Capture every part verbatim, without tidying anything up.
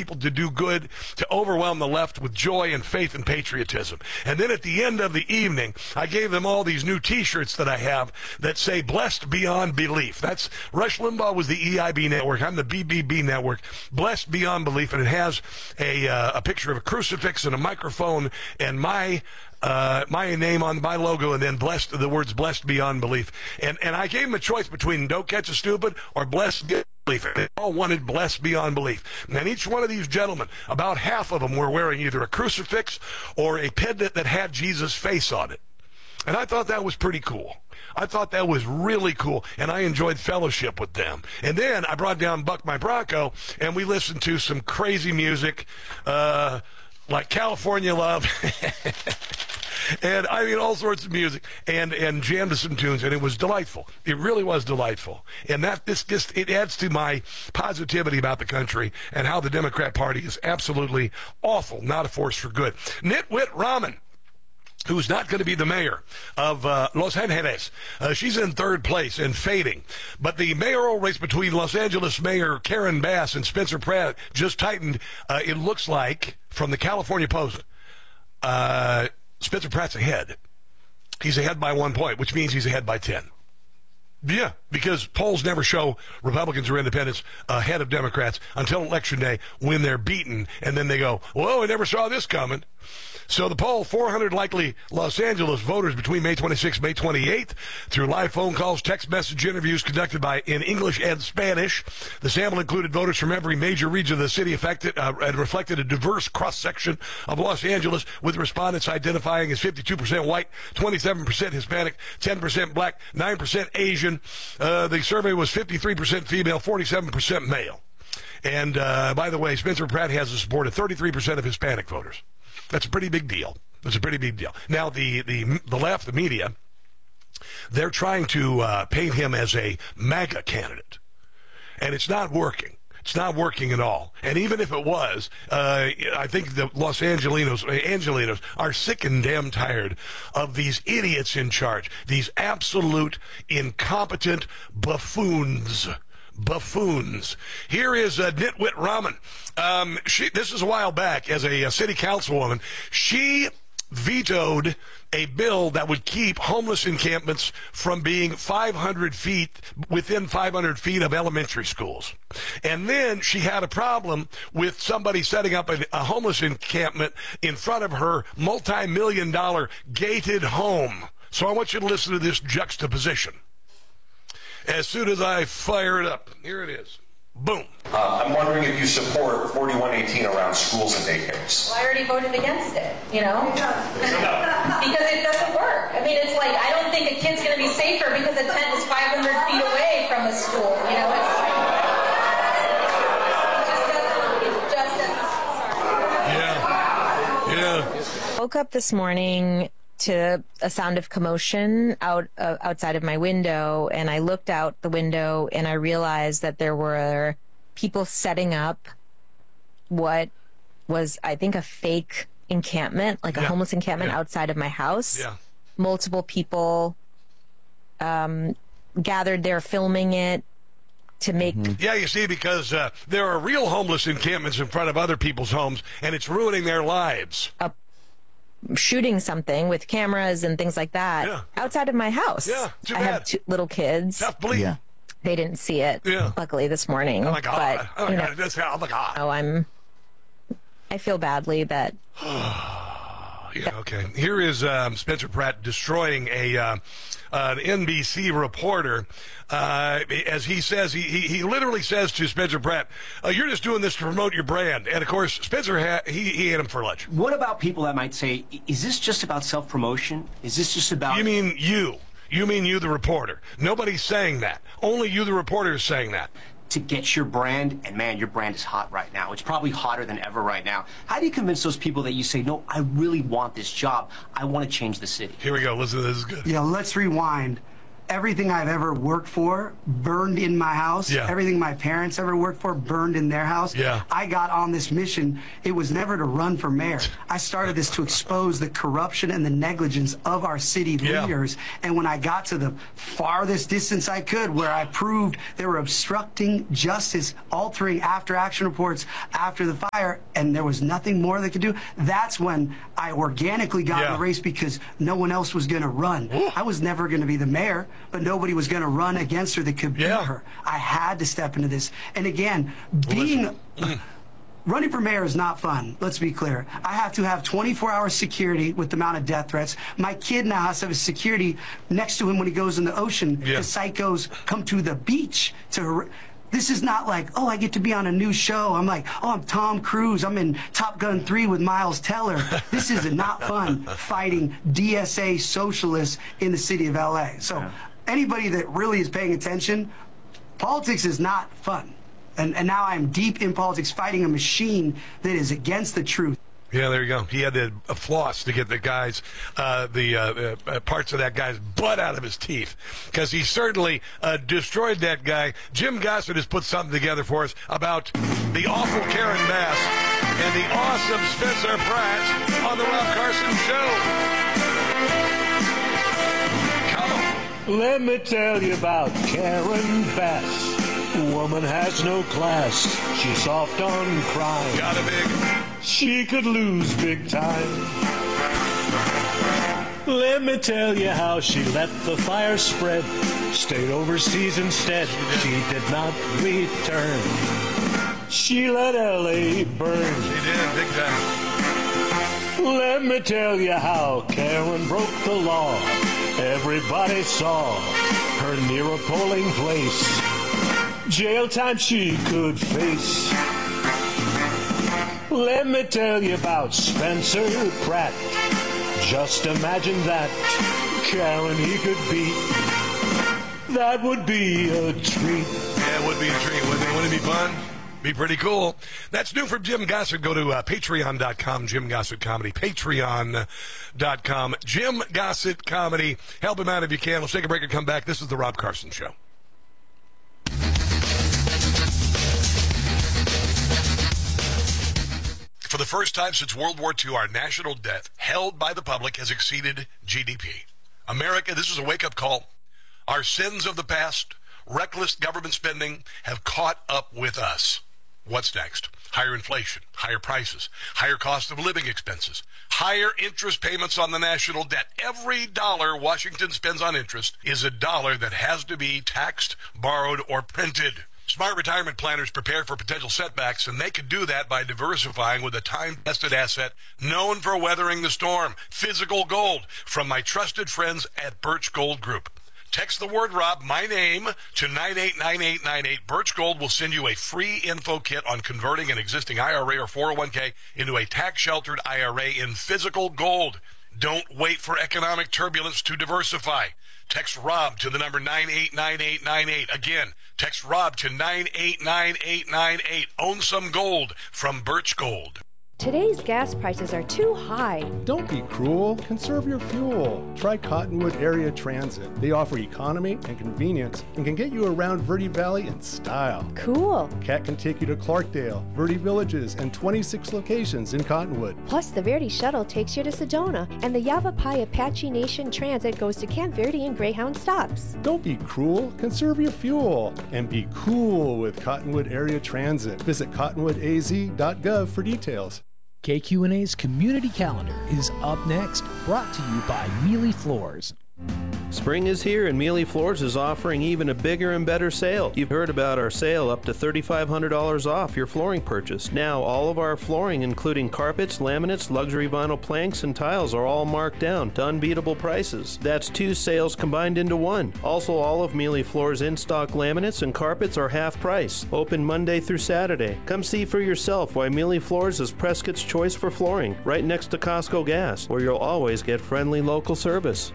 people to do good, to overwhelm the left with joy and faith and patriotism. And then at the end of the evening, I gave them all these new T-shirts that I have that say "Blessed Beyond Belief." That's Rush Limbaugh was the E I B network. I'm the B B B network. Blessed Beyond Belief, and it has a uh, a picture of a crucifix and a microphone and my uh, my name on my logo, and then blessed the words "Blessed Beyond Belief." And and I gave them a choice between "Don't Catch a Stupid" or "Blessed Beyond Belief." And they all wanted "Blessed Beyond Belief." And each one of these gentlemen, about half of them, were wearing either a crucifix or a pendant that had Jesus' face on it. And I thought that was pretty cool. I thought that was really cool, and I enjoyed fellowship with them. And then I brought down Buck My Bronco, and we listened to some crazy music, uh, like California Love, and I mean all sorts of music, and and jammed to some tunes, and it was delightful. It really was delightful. And that this just it adds to my positivity about the country and how the Democrat Party is absolutely awful, not a force for good. Nitwit Rahman, who's not going to be the mayor of uh, Los Angeles. Uh, she's in third place and fading. But the mayoral race between Los Angeles Mayor Karen Bass and Spencer Pratt just tightened. Uh, it looks like, from the California Post, uh, Spencer Pratt's ahead. He's ahead by one point, which means he's ahead by ten. Yeah, because polls never show Republicans or independents ahead of Democrats until Election Day when they're beaten, and then they go, whoa, I never saw this coming. So the poll, four hundred likely Los Angeles voters between May twenty-sixth and May twenty-eighth, through live phone calls, text message interviews conducted by in English and Spanish. The sample included voters from every major region of the city affected uh, and reflected a diverse cross-section of Los Angeles, with respondents identifying as fifty-two percent white, twenty-seven percent Hispanic, ten percent black, nine percent Asian. Uh, the survey was fifty-three percent female, forty-seven percent male. And uh, by the way, Spencer Pratt has the support of thirty-three percent of Hispanic voters. That's a pretty big deal. That's a pretty big deal. Now, the, the, the left, the media, they're trying to uh, paint him as a MAGA candidate. And it's not working. It's not working at all. And even if it was, uh, I think the Los Angelinos, Angelinos are sick and damn tired of these idiots in charge, these absolute incompetent buffoons. Buffoons. Here is uh, Nitwit Rahman. Um, she, this is a while back as a, a city councilwoman. She vetoed a bill that would keep homeless encampments from being five hundred feet, within five hundred feet of elementary schools. And then she had a problem with somebody setting up a, a homeless encampment in front of her multi-million dollar gated home. So I want you to listen to this juxtaposition. As soon as I fire it up, here it is. Boom. Uh, I'm wondering if you support forty-one eighteen around schools and daycares. Well, I already voted against it, you know? Because it doesn't work. I mean, it's like, I don't think a kid's going to be safer because a tent is five hundred feet away from a school, you know? It's, it just doesn't, it just doesn't, sorry. Yeah. Yeah. Woke up this morning to a sound of commotion out uh, outside of my window, and I looked out the window and I realized that there were people setting up what was, I think, a fake encampment, like a yeah. homeless encampment yeah. outside of my house. Yeah. Multiple people um, gathered there filming it to make... Mm-hmm. Yeah, you see, because uh, there are real homeless encampments in front of other people's homes, and it's ruining their lives. A shooting something with cameras and things like that yeah. outside of my house. Yeah, too I bad. have two little kids. Tough belief. Yeah. They didn't see it, yeah. luckily, this morning. Oh, my God. But, oh, my you God. know, That's, oh, my God. Oh, I'm... I feel badly that... Yeah, okay. Here is um, Spencer Pratt destroying a uh, an N B C reporter. Uh, as he says, he, he he literally says to Spencer Pratt, uh, "You're just doing this to promote your brand." And of course, Spencer ha- he he ate him for lunch. What about people that might say, "Is this just about self-promotion? Is this just about?" You mean you? You mean you, the reporter? Nobody's saying that. Only you, the reporter, is saying that. To get your brand, and man, your brand is hot right now. It's probably hotter than ever right now. How do you convince those people that you say, no, I really want this job. I want to change the city? Here we go. Listen to this. This is good. Yeah, let's rewind. everything I've ever worked for burned in my house. Yeah. Everything my parents ever worked for burned in their house. Yeah. I got on this mission. It was never to run for mayor. I started this to expose the corruption and the negligence of our city Yeah. leaders. And when I got to the farthest distance I could, where I proved they were obstructing justice, altering after action reports after the fire, and there was nothing more they could do, that's when I organically got Yeah. in the race, because no one else was going to run. Ooh. I was never going to be the mayor, but nobody was going to run against her that could beat Yeah. her. I had to step into this. And again, being running for mayor is not fun. Let's be clear. I have to have twenty-four hour security with the amount of death threats. My kid now has to have a security next to him when he goes in the ocean. Yeah. The psychos come to the beach to. Har- This is not like, oh, I get to be on a new show. I'm like, oh, I'm Tom Cruise. I'm in Top Gun three with Miles Teller. This is not fun, fighting D S A socialists in the city of L A. So Yeah. anybody that really is paying attention, politics is not fun. And, and now I'm deep in politics, fighting a machine that is against the truth. Yeah, there you go. He had to uh, floss to get the guys, uh, the uh, uh, parts of that guy's butt out of his teeth, because he certainly uh, destroyed that guy. Jim Gossett has put something together for us about the awful Karen Bass and the awesome Spencer Pratt on the Rob Carson Show. Come on. Let me tell you about Karen Bass. Woman has no class. She's soft on crime. Got a big. She could lose big time. Let me tell you how she let the fire spread. Stayed overseas instead. She did not return. She let L A burn. She did, big time. Let me tell you how Karen broke the law. Everybody saw her near a polling place. Jail time she could face. Let me tell you about Spencer Pratt. Just imagine that. Karen he could beat. That would be a treat. Yeah, it would be a treat, wouldn't it? Wouldn't it be fun? Be pretty cool. That's new from Jim Gossett. Go to uh, patreon dot com, Jim Gossett Comedy. patreon dot com, Jim Gossett Comedy. Help him out if you can. We'll take a break and come back. This is The Rob Carson Show. For the first time since World War Two, our national debt held by the public has exceeded G D P. America, this is a wake-up call. Our sins of the past, reckless government spending, have caught up with us. What's next? Higher inflation, higher prices, higher cost of living expenses, higher interest payments on the national debt. Every dollar Washington spends on interest is a dollar that has to be taxed, borrowed, or printed. Smart retirement planners prepare for potential setbacks, and they can do that by diversifying with a time-tested asset known for weathering the storm, physical gold, from my trusted friends at Birch Gold Group. Text the word Rob, my name, to nine eight nine eight nine eight. Birch Gold will send you a free info kit on converting an existing I R A or four oh one k into a tax-sheltered I R A in physical gold. Don't wait for economic turbulence to diversify. Text Rob to the number nine eight nine eight nine eight. Again, text Rob to nine eight nine eight nine eight. Own some gold from Birch Gold. Today's gas prices are too high. Don't be cruel. Conserve your fuel. Try Cottonwood Area Transit. They offer economy and convenience and can get you around Verde Valley in style. Cool. Cat can take you to Clarkdale, Verde Villages, and twenty-six locations in Cottonwood. Plus, the Verde Shuttle takes you to Sedona, and the Yavapai Apache Nation Transit goes to Camp Verde and Greyhound stops. Don't be cruel. Conserve your fuel. And be cool with Cottonwood Area Transit. Visit cottonwood a z dot gov for details. K Q N A's Community Calendar is up next, brought to you by Mealy Floors. Spring is here and Mealy Floors is offering even a bigger and better sale. You've heard about our sale up to three thousand five hundred dollars off your flooring purchase. Now all of our flooring, including carpets, laminates, luxury vinyl planks, and tiles are all marked down to unbeatable prices. That's two sales combined into one. Also, all of Mealy Floors in-stock laminates and carpets are half price. Open Monday through Saturday. Come see for yourself why Mealy Floors is Prescott's choice for flooring, right next to Costco Gas, where you'll always get friendly local service.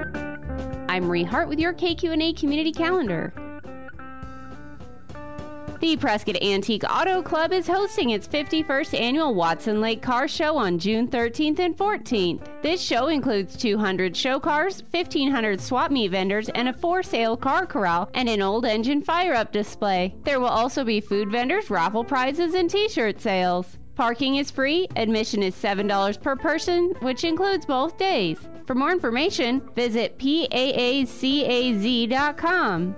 I'm Marie Hart with your K Q N A Community Calendar. The Prescott Antique Auto Club is hosting its fifty-first annual Watson Lake Car Show on June thirteenth and fourteenth. This show includes two hundred show cars, fifteen hundred swap meet vendors, and a for-sale car corral and an old engine fire-up display. There will also be food vendors, raffle prizes, and t-shirt sales. Parking is free. Admission is seven dollars per person, which includes both days. For more information, visit P A A C A Z dot com.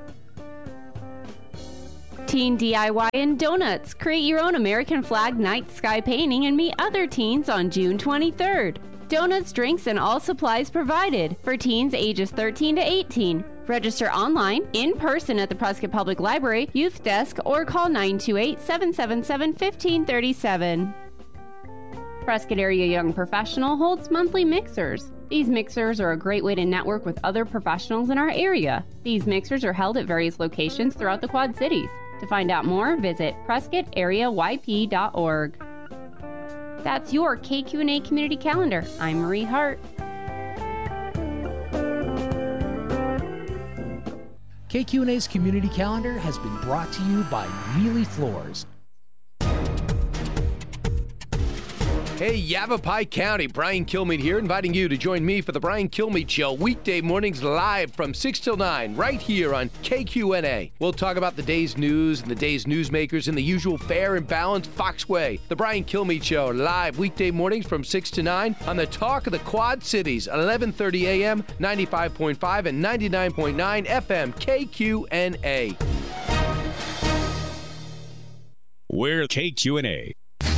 Teen D I Y and Donuts. Create your own American flag night sky painting and meet other teens on June twenty-third. Donuts, drinks, and all supplies provided for teens ages thirteen to eighteen. Register online, in person at the Prescott Public Library, Youth Desk, or call nine two eight, seven seven seven, one five three seven. Prescott Area Young Professional holds monthly mixers. These mixers are a great way to network with other professionals in our area. These mixers are held at various locations throughout the Quad Cities. To find out more, visit prescott area y p dot org. That's your K Q and A Community Calendar. I'm Marie Hart. K Q and A's Community Calendar has been brought to you by Mealy Floors. Hey, Yavapai County, Brian Kilmeade here, inviting you to join me for the Brian Kilmeade Show, weekday mornings live from six till nine, right here on K Q N A. We'll talk about the day's news and the day's newsmakers in the usual fair and balanced Fox way. The Brian Kilmeade Show, live weekday mornings from six to nine on the Talk of the Quad Cities, eleven thirty a m, ninety-five point five and ninety-nine point nine F M, K Q N A. We're K Q N A.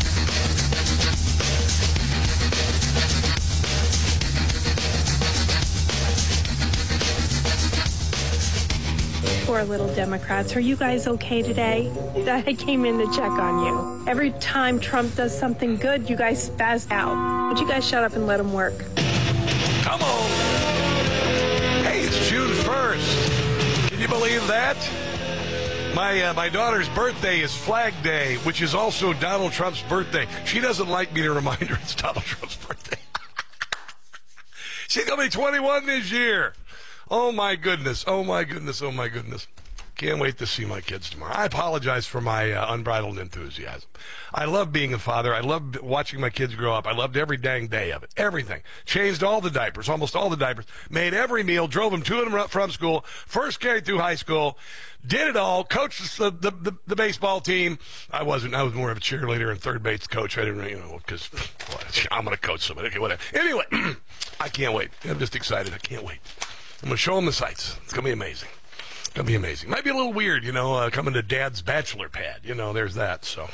Poor little Democrats. Are you guys okay today? I came in to check on you. Every time Trump does something good, you guys spaz out. Would you guys shut up and let him work? Come on. Hey, it's June first. Can you believe that? My uh, my daughter's birthday is Flag Day, which is also Donald Trump's birthday. She doesn't like me to remind her it's Donald Trump's birthday. She's going to be twenty-one this year. Oh, my goodness. Oh, my goodness. Oh, my goodness. Can't wait to see my kids tomorrow. I apologize for my uh, unbridled enthusiasm. I love being a father. I love watching my kids grow up. I loved every dang day of it. Everything. Changed all the diapers, almost all the diapers. Made every meal. Drove them to and from school. First carried through high school. Did it all. Coached the, the, the, the baseball team. I wasn't. I was more of a cheerleader and third base coach. I didn't, you know, because well, I'm going to coach somebody. Okay, whatever. Anyway, I can't wait. I'm just excited. I can't wait. I'm going to show them the sights. It's going to be amazing. It's going to be amazing. Might be a little weird, you know, uh, coming to Dad's bachelor pad. You know, there's that. So,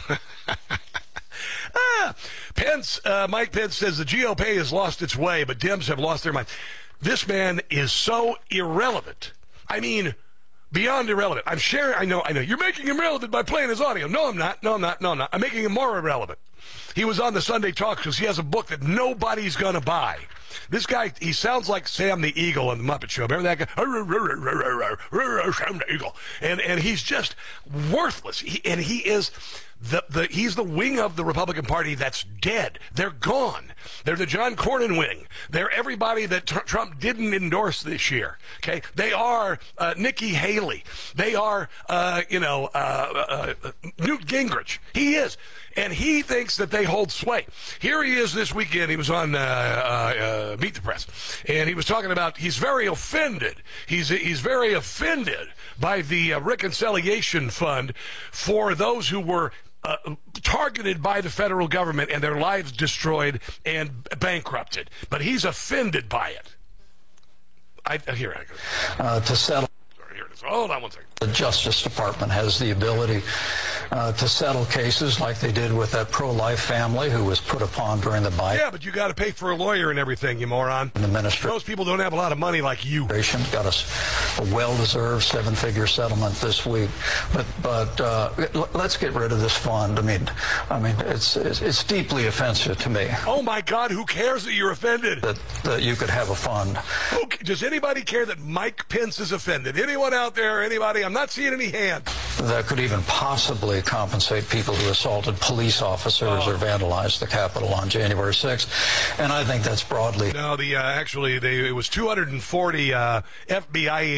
ah, Pence, uh, Mike Pence says the G O P has lost its way, but Dems have lost their mind. This man is so irrelevant. I mean, beyond irrelevant. I'm sharing. I know. I know. You're making him relevant by playing his audio. No, I'm not. No, I'm not. No, I'm not. I'm making him more irrelevant. He was on the Sunday Talk because he has a book that nobody's going to buy. This guy, he sounds like Sam the Eagle on the Muppet Show. Remember that guy? Sam the Eagle. And and he's just worthless. He, and he is the, the he's the wing of the Republican Party that's dead. They're gone. They're the John Cornyn wing. They're everybody that tr- Trump didn't endorse this year. Okay, they are uh, Nikki Haley. They are uh, you know uh, uh, Newt Gingrich. He is. And he thinks that they hold sway. Here he is this weekend. He was on uh, uh, uh, Meet the Press. And he was talking about he's very offended. He's he's very offended by the uh, reconciliation fund for those who were uh, targeted by the federal government and their lives destroyed and bankrupted. But he's offended by it. I, uh, here I go. Uh, to settle. Sorry, here it is. Hold on one second. The Justice Department has the ability uh, to settle cases like they did with that pro-life family who was put upon during the Biden. Yeah, but you got to pay for a lawyer and everything, you moron. The ministry. Those people don't have a lot of money like you. Got us a well-deserved seven-figure settlement this week, but but uh, let's get rid of this fund. I mean, I mean, it's it's, it's deeply offensive to me. Oh my God, who cares that you're offended? That that you could have a fund. Okay, does anybody care that Mike Pence is offended? Anyone out there? Anybody? I'm not seeing any hands. That could even possibly compensate people who assaulted police officers oh. or vandalized the Capitol on January sixth, and I think that's broadly. No, the uh, actually they, it was two hundred forty uh, F B I agents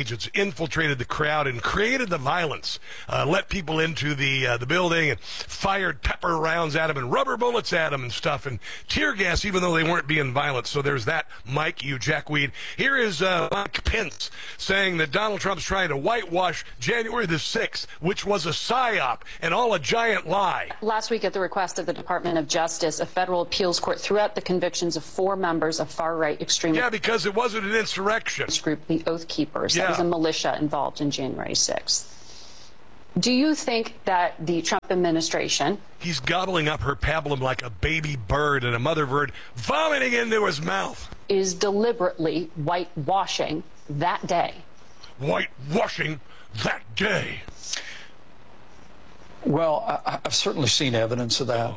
agents infiltrated the crowd and created the violence, uh, let people into the uh, the building and fired pepper rounds at them and rubber bullets at them and stuff and tear gas, even though they weren't being violent. So there's that, Mike, you jackweed. Here is uh, Mike Pence saying that Donald Trump's trying to whitewash January the sixth, which was a psyop and all a giant lie. Last week, at the request of the Department of Justice, a federal appeals court threw out the convictions of four members of far-right extremist Yeah, because it wasn't an insurrection. group, the Oath Keepers. Yeah. That was a militia involved in January sixth. Do you think that the Trump administration... He's gobbling up her pablum like a baby bird and a mother bird vomiting into his mouth. ...is deliberately whitewashing that day? Whitewashing that day. Well, I, I've certainly seen evidence of that.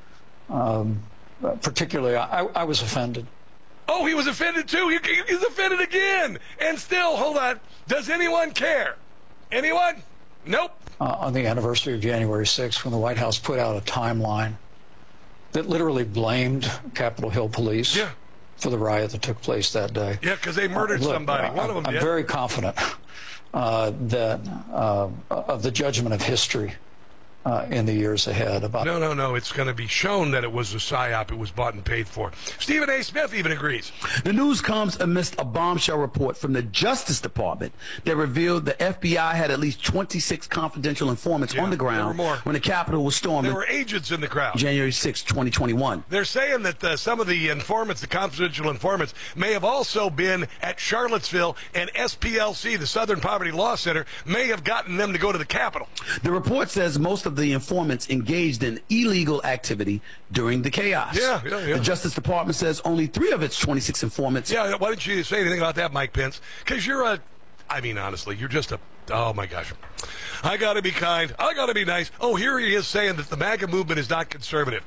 Um, particularly, I, I was offended. Oh, he was offended too. He, he's offended again. And still, hold on. Does anyone care? Anyone? Nope. Uh, on the anniversary of January sixth, when the White House put out a timeline that literally blamed Capitol Hill police yeah. for the riot that took place that day. Yeah, because they murdered uh, look, somebody. Uh, One of them I'm did. very confident uh, that uh, of the judgment of history uh, in the years ahead. About No, no, no. It's going to be shown that it was a psyop. It was bought and paid for. Stephen A. Smith even agrees. The news comes amidst a bombshell report from the Justice Department that revealed the F B I had at least twenty-six confidential informants Yeah, on the there were ground more. when the Capitol was stormed There were agents in the crowd. January sixth, twenty twenty-one. They're saying that uh, some of the informants, the confidential informants, may have also been at Charlottesville, and S P L C, the Southern Poverty Law Center, may have gotten them to go to the Capitol. The report says most of the informants engaged in illegal activity during the chaos. Yeah, yeah, yeah. The Justice Department says only three of its twenty-six informants. Yeah, why don't you say anything about that, Mike Pence? Because you're a, I mean, honestly, you're just a, oh my gosh. I got to be kind. I got to be nice. Oh, here he is saying that the MAGA movement is not conservative.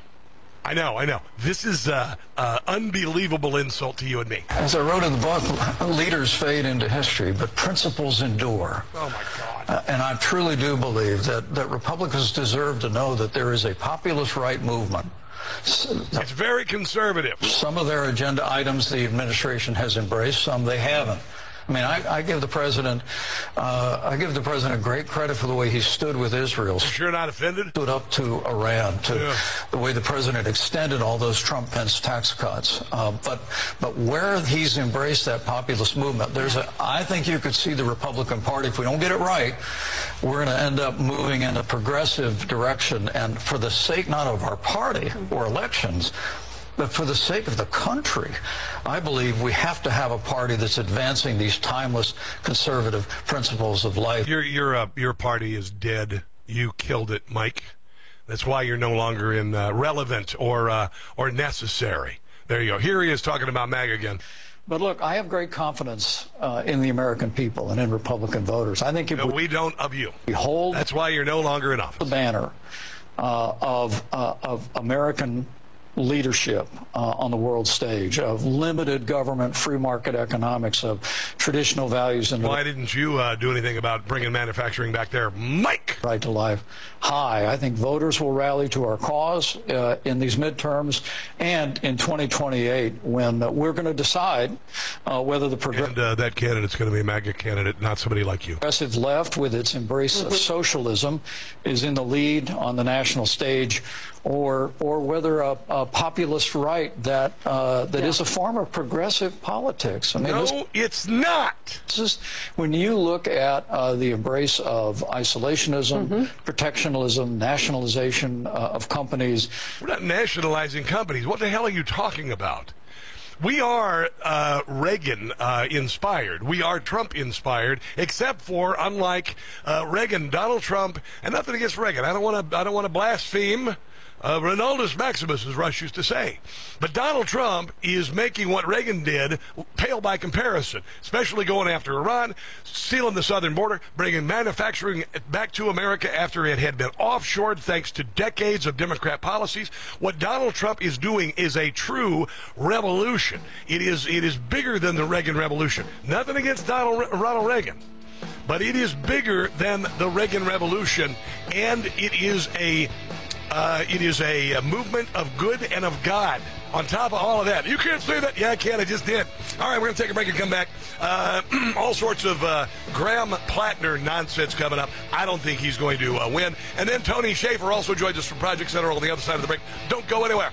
I know, I know. This is uh, uh, unbelievable insult to you and me. As I wrote in the book, leaders fade into history, but principles endure. Oh, my God. Uh, and I truly do believe that, that Republicans deserve to know that there is a populist right movement. It's very conservative. Some of their agenda items the administration has embraced, some they haven't. I mean, I, I give the president, uh, I give the president great credit for the way he stood with Israel. You're not offended? Stood up to Iran, to Yeah. the way the president extended all those Trump-Pence tax cuts. Uh, but, but where he's embraced that populist movement, there's a, I think you could see the Republican Party, if we don't get it right, we're going to end up moving in a progressive direction. And for the sake not of our party or elections, but for the sake of the country, I believe we have to have a party that's advancing these timeless conservative principles of life. Your your uh, your party is dead. You killed it, Mike. That's why you're no longer in uh, relevant or uh, or necessary. There you go. Here he is talking about MAGA again. But look, I have great confidence uh, in the American people and in Republican voters. I think if No, we, we don't of you. we hold That's why you're no longer in office. the banner uh, of uh, of American leadership uh, on the world stage, of limited government, free market economics, of traditional values and Why didn't you uh, do anything about bringing manufacturing back there, Mike? right to life high. I think voters will rally to our cause uh, in these midterms and in twenty twenty-eight when uh, we're going to decide uh, whether the progressive And uh, that candidate's going to be a MAGA candidate, not somebody like you. progressive left, with its embrace of socialism, is in the lead on the national stage, or or whether a, a populist right that uh, that is a form of progressive politics. I mean, No, this, it's not. this is, when you look at uh, the embrace of isolationism, protectionism, nationalization uh, of companies. We're not nationalizing companies. What the hell are you talking about? We are uh, Reagan uh, inspired. We are Trump inspired, except for, unlike uh, Reagan, Donald Trump, and nothing against Reagan. I don't want to. I don't want to blaspheme. Uh, Ronaldus Maximus, as Rush used to say. But Donald Trump is making what Reagan did pale by comparison, especially going after Iran, sealing the southern border, bringing manufacturing back to America after it had been offshored thanks to decades of Democrat policies. What Donald Trump is doing is a true revolution. It is, it is bigger than the Reagan Revolution. Nothing against Donald, Ronald Reagan, but it is bigger than the Reagan Revolution, and it is a Uh, it is a, a movement of good and of God. On top of all of that, you can't say that. Yeah, I can. I just did. All right, we're going to take a break and come back. Uh, all sorts of uh, Graham Plattner nonsense coming up. I don't think he's going to uh, win. And then Tony Schaefer also joins us from Project Center on the other side of the break. Don't go anywhere.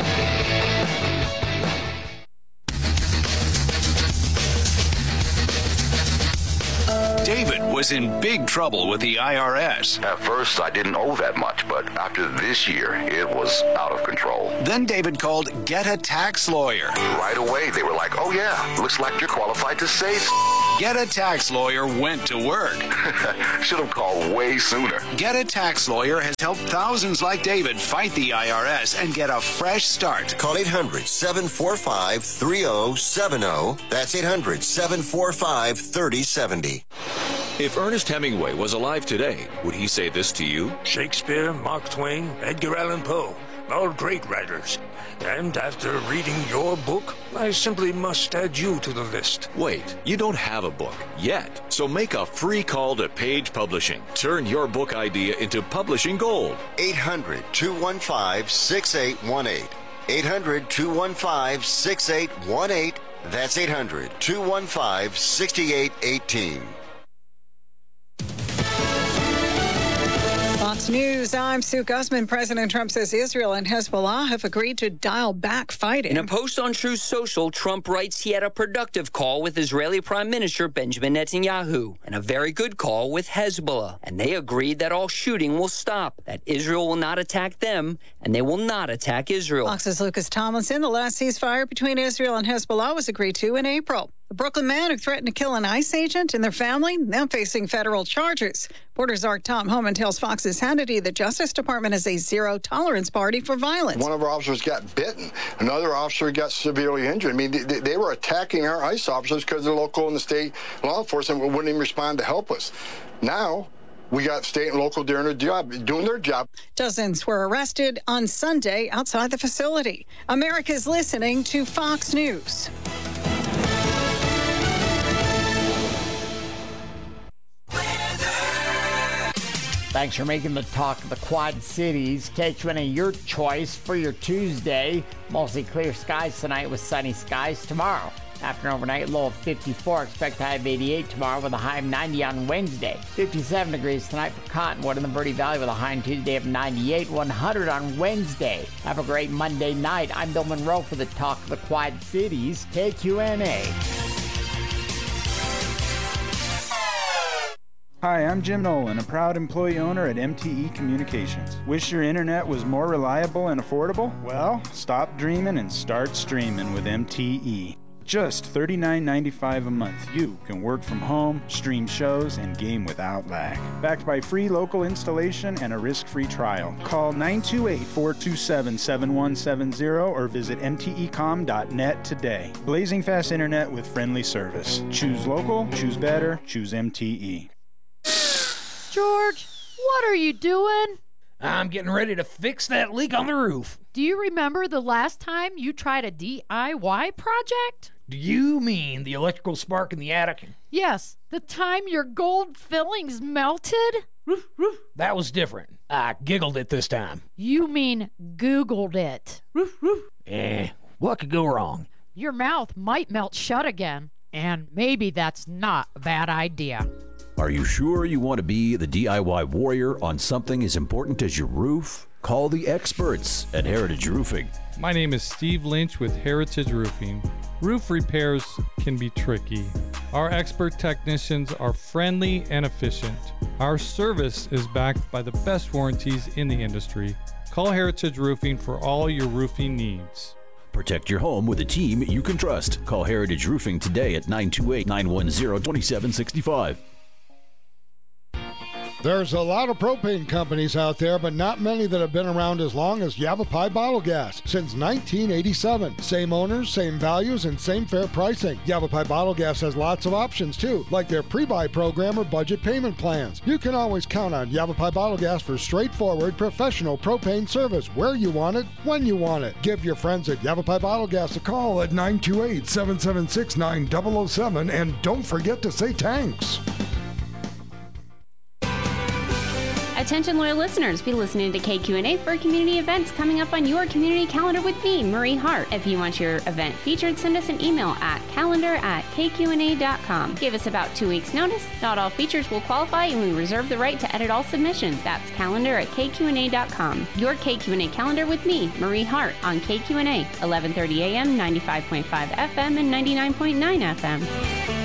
David was in big trouble with the I R S. At first, I didn't owe that much, but after this year, it was out of control. Then David called Get a Tax Lawyer. Right away, they were like, oh yeah, looks like you're qualified to save. Get a Tax Lawyer went to work. Should have called way sooner. Get a Tax Lawyer has helped thousands like David fight the I R S and get a fresh start. Call eight hundred, seven four five, three oh seven oh. That's eight hundred, seven four five, three oh seven oh. If Ernest Hemingway was alive today, would he say this to you? Shakespeare, Mark Twain, Edgar Allan Poe, all great writers. And after reading your book, I simply must add you to the list. Wait, you don't have a book yet. So make a free call to Page Publishing. Turn your book idea into publishing gold. eight hundred, two one five, six eight one eight. eight hundred, two one five, six eight one eight. That's eight hundred, two one five, six eight one eight. Fox News, I'm Sue Guzman. President Trump says Israel and Hezbollah have agreed to dial back fighting. In a post on Truth Social, Trump writes he had a productive call with Israeli Prime Minister Benjamin Netanyahu and a very good call with Hezbollah. And they agreed that all shooting will stop, that Israel will not attack them, and they will not attack Israel. Fox's Lucas Tomlinson, the last ceasefire between Israel and Hezbollah was agreed to in April. The Brooklyn man who threatened to kill an ICE agent and their family now facing federal charges. Reporters Ark Tom Homan tells Fox's Hannity the Justice Department is a zero-tolerance party for violence. One of our officers got bitten. Another officer got severely injured. I mean, they, they were attacking our ICE officers because the local and the state law enforcement wouldn't even respond to help us. Now, we got state and local doing their job. Doing their job. Dozens were arrested on Sunday outside the facility. America's listening to Fox News. Thanks for making the talk of the Quad Cities. K Q N A, your choice for your Tuesday. Mostly clear skies tonight with sunny skies tomorrow. After an overnight low of fifty-four, expect high of eighty-eight tomorrow with a high of ninety on Wednesday. fifty-seven degrees tonight for Cottonwood and the Verde Valley with a high on Tuesday of ninety-eight, one hundred on Wednesday. Have a great Monday night. I'm Bill Monroe for the talk of the Quad Cities, K Q N A. Hi, I'm Jim Nolan, a proud employee owner at M T E Communications. Wish your internet was more reliable and affordable? Well, stop dreaming and start streaming with M T E. Just thirty-nine ninety-five a month, you can work from home, stream shows, and game without lag. Backed by free local installation and a risk-free trial. Call nine two eight, four two seven, seven one seven zero or visit m t e com dot net today. Blazing fast internet with friendly service. Choose local, choose better, choose M T E. George, what are you doing? I'm getting ready to fix that leak on the roof. Do you remember the last time you tried a D I Y project? Do you mean the electrical spark in the attic? Yes, the time your gold fillings melted? Roof, roof. That was different. I giggled it this time. You mean Googled it. Roof, roof. Eh, what could go wrong? Your mouth might melt shut again, and maybe that's not a bad idea. Are you sure you want to be the D I Y warrior on something as important as your roof? Call the experts at Heritage Roofing. My name is Steve Lynch with Heritage Roofing. Roof repairs can be tricky. Our expert technicians are friendly and efficient. Our service is backed by the best warranties in the industry. Call Heritage Roofing for all your roofing needs. Protect your home with a team you can trust. Call Heritage Roofing today at nine two eight, nine one zero, two seven six five. There's a lot of propane companies out there, but not many that have been around as long as Yavapai Bottle Gas since nineteen eighty-seven. Same owners, same values, and same fair pricing. Yavapai Bottle Gas has lots of options too, like their pre-buy program or budget payment plans. You can always count on Yavapai Bottle Gas for straightforward, professional propane service where you want it, when you want it. Give your friends at Yavapai Bottle Gas a call at nine two eight, seven seven six, nine zero zero seven, and don't forget to say thanks. At Attention loyal listeners, be listening to K Q N A for community events coming up on your community calendar with me, Marie Hart. If you want your event featured, send us an email at calendar at k q n a dot com. Give us about two weeks notice. Not all features will qualify, and we reserve the right to edit all submissions. That's calendar at k q n a dot com. Your K Q N A calendar with me, Marie Hart, on K Q N A, eleven thirty a m, ninety-five point five F M, and ninety-nine point nine F M.